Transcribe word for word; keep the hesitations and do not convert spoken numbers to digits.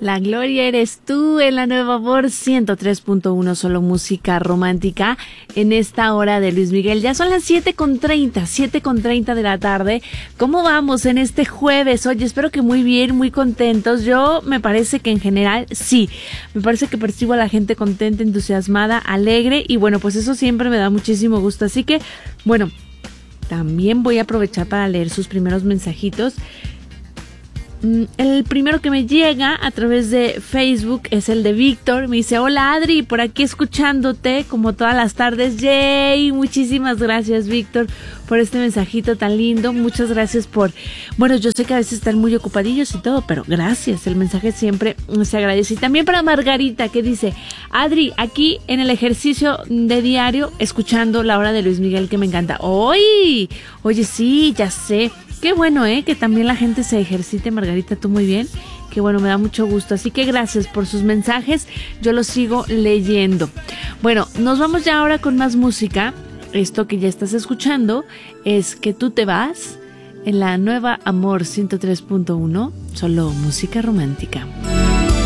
La gloria eres tú en la Nueva Amor ciento tres punto uno, solo música romántica en esta hora de Luis Miguel. Ya son las siete con treinta, siete con treinta de la tarde. ¿Cómo vamos en este jueves? Oye, espero que muy bien, muy contentos. Yo me parece que en general sí, me parece que percibo a la gente contenta, entusiasmada, alegre y bueno, pues eso siempre me da muchísimo gusto. Así que, bueno, también voy a aprovechar para leer sus primeros mensajitos. El primero que me llega a través de Facebook es el de Víctor. Me dice: hola Adri, por aquí escuchándote como todas las tardes. Yay, muchísimas gracias Víctor por este mensajito tan lindo. Muchas gracias por, bueno, yo sé que a veces están muy ocupadillos y todo, pero gracias, el mensaje siempre se agradece. Y también para Margarita, que dice: Adri, aquí en el ejercicio de diario escuchando la hora de Luis Miguel, que me encanta. ¡Oye! Oye, sí, ya sé. Qué bueno, ¿eh? Que también la gente se ejercite, Margarita, tú muy bien. Qué bueno, me da mucho gusto. Así que gracias por sus mensajes. Yo los sigo leyendo. Bueno, nos vamos ya ahora con más música. Esto que ya estás escuchando es Que tú te vas en la Nueva Amor ciento tres punto uno, solo música romántica.